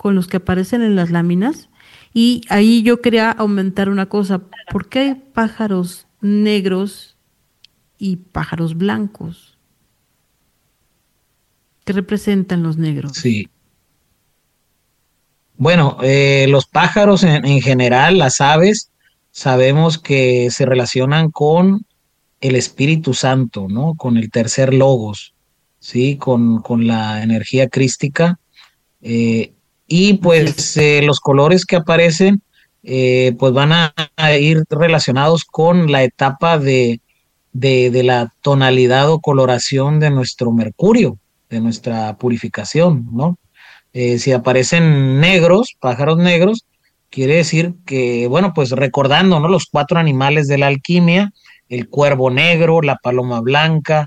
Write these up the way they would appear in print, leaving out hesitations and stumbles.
con los que aparecen en las láminas. Y ahí yo quería aumentar una cosa. ¿Por qué hay pájaros negros y pájaros blancos? ¿Qué representan los negros? Sí. Bueno, los pájaros en general, las aves, sabemos que se relacionan con el Espíritu Santo, ¿no? Con el tercer logos, ¿sí? Con la energía crística. eh, y Así es. pues los colores que aparecen, pues van a ir relacionados con la etapa de la tonalidad o coloración de nuestro mercurio, de nuestra purificación, ¿no? Si aparecen negros, pájaros negros, quiere decir que, bueno, pues recordando, ¿no? Los cuatro animales de la alquimia, el cuervo negro, la paloma blanca,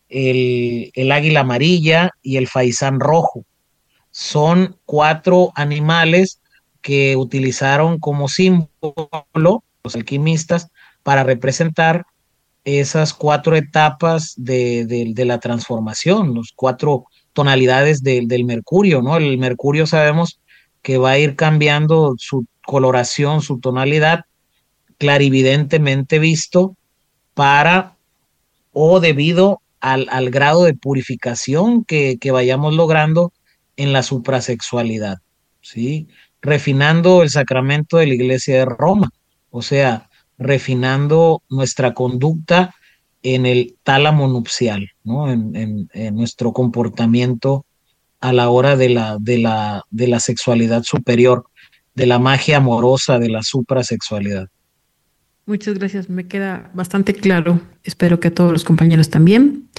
el águila amarilla y el faisán rojo. Son cuatro animales que utilizaron como símbolo los alquimistas para representar esas cuatro etapas de la transformación, los cuatro tonalidades del mercurio, ¿no? El mercurio sabemos que va a ir cambiando su coloración, su tonalidad, clarividentemente visto para o debido al grado de purificación que vayamos logrando en la suprasexualidad, ¿sí? Refinando el sacramento de la Iglesia de Roma, o sea, refinando nuestra conducta en el tálamo nupcial, ¿no? En nuestro comportamiento a la hora de la sexualidad superior, de la magia amorosa de la suprasexualidad. Muchas gracias, me queda bastante claro. Espero que a todos los compañeros también.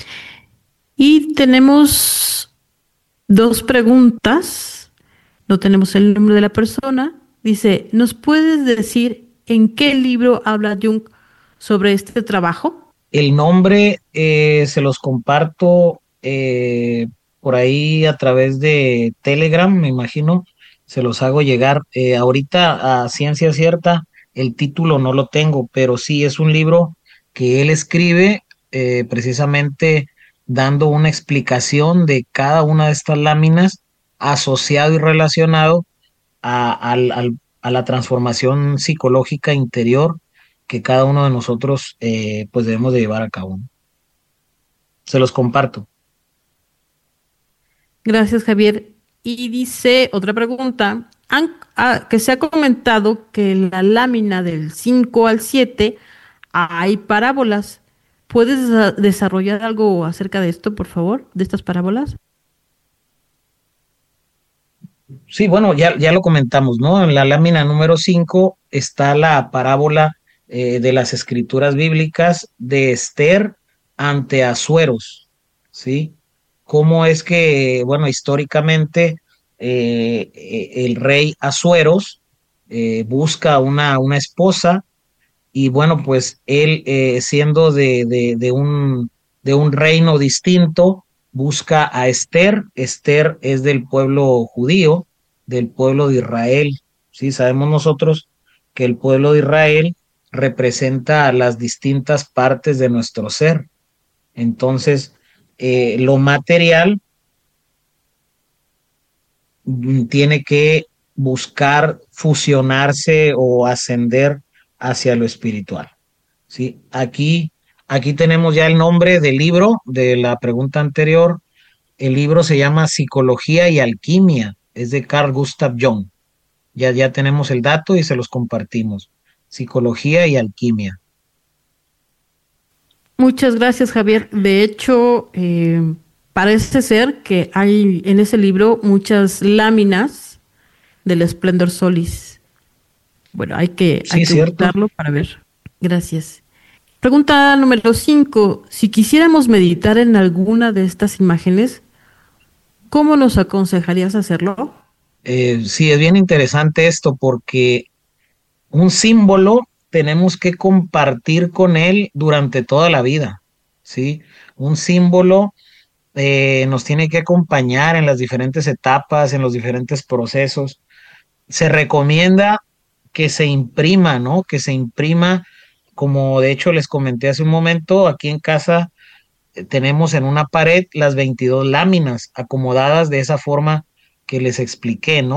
Y tenemos dos preguntas. No tenemos el nombre de la persona. Dice, ¿nos puedes decir en qué libro habla Jung sobre este trabajo? El nombre se los comparto por ahí a través de Telegram, me imagino, se los hago llegar. Ahorita a ciencia cierta, el título no lo tengo, pero sí es un libro que él escribe precisamente dando una explicación de cada una de estas láminas asociado y relacionado a la transformación psicológica interior que cada uno de nosotros pues debemos de llevar a cabo. Se los comparto. Gracias, Javier. Y dice otra pregunta, que se ha comentado que en la lámina del 5 al 7 hay parábolas. ¿Puedes desarrollar algo acerca de esto, por favor, de estas parábolas? Sí, bueno, ya lo comentamos, ¿no? En la lámina número 5 está la parábola de las escrituras bíblicas de Esther ante Asueros, ¿sí? Cómo es que, bueno, históricamente el rey Asueros busca una esposa y bueno, pues él siendo de un reino distinto, busca a Esther. Esther es del pueblo judío, del pueblo de Israel. Sí, sabemos nosotros que el pueblo de Israel representa las distintas partes de nuestro ser. Entonces, lo material tiene que buscar fusionarse o ascender hacia lo espiritual. ¿Sí? Aquí tenemos ya el nombre del libro de la pregunta anterior. El libro se llama Psicología y Alquimia, es de Carl Gustav Jung. Ya tenemos el dato y se los compartimos. Psicología y Alquimia. Muchas gracias, Javier. De hecho, parece ser que hay en ese libro muchas láminas del Esplendor Solis. Bueno, hay Sí, que cierto. buscarlo para ver. Gracias. Pregunta número 5. Si quisiéramos meditar en alguna de estas imágenes, ¿cómo nos aconsejarías hacerlo? Sí, es bien interesante esto porque un símbolo tenemos que compartir con él durante toda la vida, ¿sí? Un símbolo nos tiene que acompañar en las diferentes etapas, en los diferentes procesos. Se recomienda que se imprima, ¿no? Que se imprima, como de hecho les comenté hace un momento, aquí en casa tenemos en una pared las 22 láminas acomodadas de esa forma que les expliqué, ¿no?